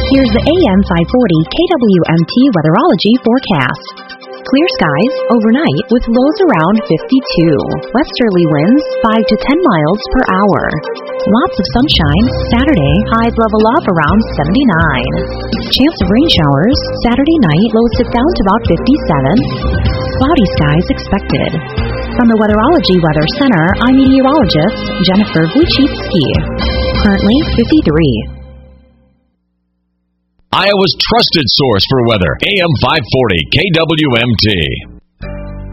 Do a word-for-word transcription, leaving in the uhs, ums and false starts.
Here's the A M five forty K W M T Weatherology forecast. Clear skies overnight with lows around fifty-two. Westerly winds five to ten miles per hour. Lots of sunshine. Saturday, highs level off around seventy-nine. Chance of rain showers. Saturday night, lows dip down to about fifty-seven. Cloudy skies expected. From the Weatherology Weather Center, I'm meteorologist Jennifer Wojcicki. Currently fifty-three. Iowa's trusted source for weather. A M five forty K W M T.